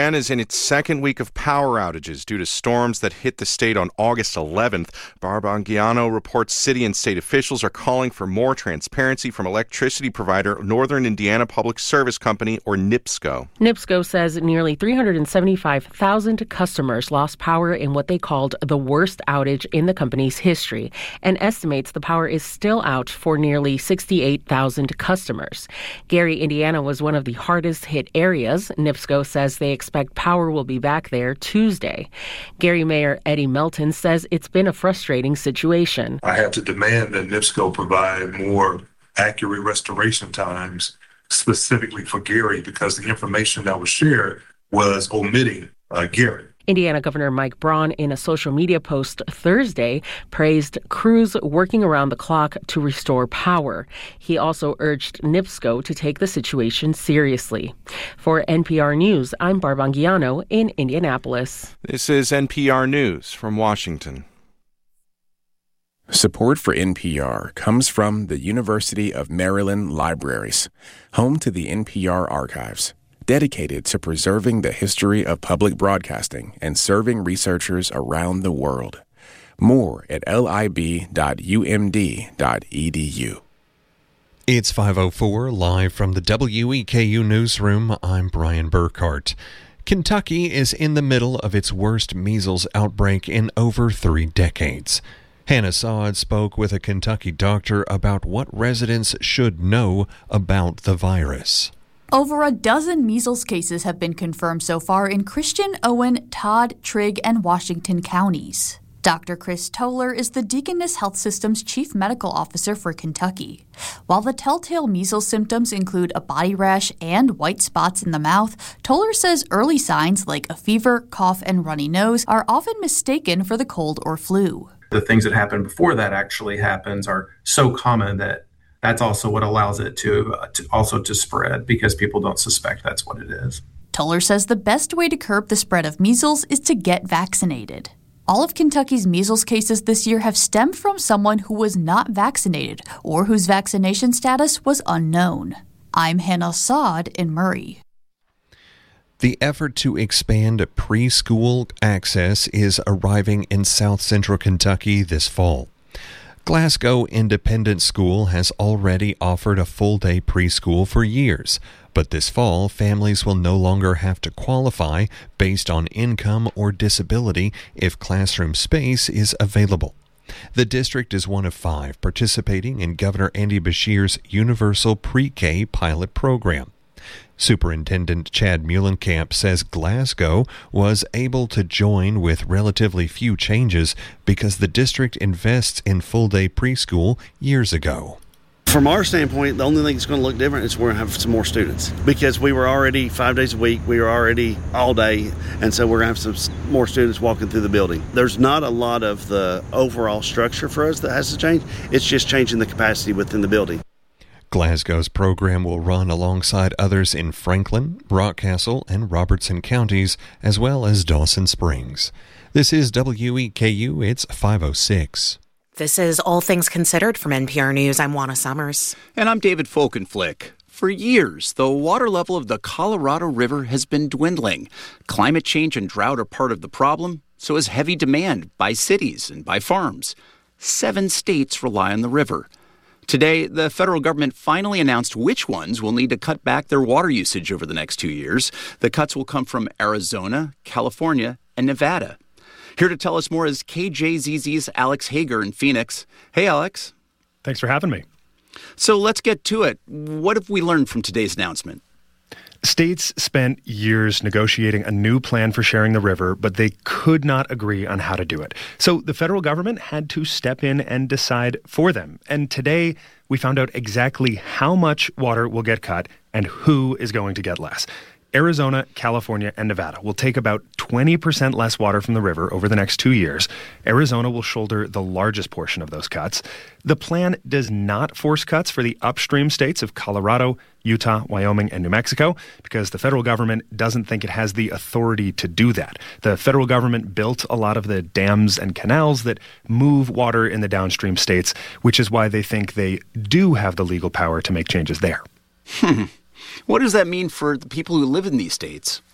Indiana is in its second week of power outages due to storms that hit the state on August 11th. Barbangiano reports city and state officials are calling for more transparency from electricity provider Northern Indiana Public Service Company, or NIPSCO. NIPSCO says nearly 375,000 customers lost power in what they called the worst outage in the company's history, and estimates the power is still out for nearly 68,000 customers. Gary, Indiana was one of the hardest hit areas. NIPSCO says they expect power will be back there Tuesday. Gary Mayor Eddie Melton says it's been a frustrating situation. I have to demand that NIPSCO provide more accurate restoration times specifically for Gary because the information that was shared was omitting Gary. Indiana Governor Mike Braun, in a social media post Thursday, praised crews working around the clock to restore power. He also urged NIPSCO to take the situation seriously. For NPR News, I'm Barbangiano in Indianapolis. This is NPR News from Washington. Support for NPR comes from the University of Maryland Libraries, home to the NPR archives, dedicated to preserving the history of public broadcasting and serving researchers around the world. More at lib.umd.edu. It's 5:04, live from the WEKU newsroom. I'm Brian Burkhart. Kentucky is in the middle of its worst measles outbreak in over 3 decades. Hannah Saad spoke with a Kentucky doctor about what residents should know about the virus. Over a dozen measles cases have been confirmed so far in Christian, Owen, Todd, Trigg, and Washington counties. Dr. Chris Toller is the Deaconess Health System's chief medical officer for Kentucky. While the telltale measles symptoms include a body rash and white spots in the mouth, Toller says early signs like a fever, cough, and runny nose are often mistaken for the cold or flu. The things that happen before that actually happens are so common that that's also what allows it to spread because people don't suspect that's what it is. Toller says the best way to curb the spread of measles is to get vaccinated. All of Kentucky's measles cases this year have stemmed from someone who was not vaccinated or whose vaccination status was unknown. I'm Hannah Saad in Murray. The effort to expand preschool access is arriving in South Central Kentucky this fall. Glasgow Independent School has already offered a full-day preschool for years, but this fall, families will no longer have to qualify based on income or disability if classroom space is available. The district is one of 5 participating in Governor Andy Beshear's Universal Pre-K pilot program. Superintendent Chad Muhlenkamp says Glasgow was able to join with relatively few changes because the district invests in full-day preschool years ago. From our standpoint, the only thing that's going to look different is we're going to have some more students because we were already 5 days a week, we were already all day, and so we're going to have some more students walking through the building. There's not a lot of the overall structure for us that has to change. It's just changing the capacity within the building. Glasgow's program will run alongside others in Franklin, Rockcastle, and Robertson counties, as well as Dawson Springs. This is WEKU. It's 5:06. This is All Things Considered from NPR News. I'm Juana Summers. And I'm David Folkenflick. For years, the water level of the Colorado River has been dwindling. Climate change and drought are part of the problem, so is heavy demand by cities and by farms. 7 states rely on the river. Today, the federal government finally announced which ones will need to cut back their water usage over the next 2 years. The cuts will come from Arizona, California, and Nevada. Here to tell us more is KJZZ's Alex Hager in Phoenix. Hey, Alex. Thanks for having me. So let's get to it. What have we learned from today's announcement? States spent years negotiating a new plan for sharing the river, but they could not agree on how to do it. So the federal government had to step in and decide for them. And today, we found out exactly how much water will get cut and who is going to get less. Arizona, California, and Nevada will take about 20% less water from the river over the next 2 years. Arizona will shoulder the largest portion of those cuts. The plan does not force cuts for the upstream states of Colorado, Utah, Wyoming, and New Mexico because the federal government doesn't think it has the authority to do that. The federal government built a lot of the dams and canals that move water in the downstream states, which is why they think they do have the legal power to make changes there. What does that mean for the people who live in these states?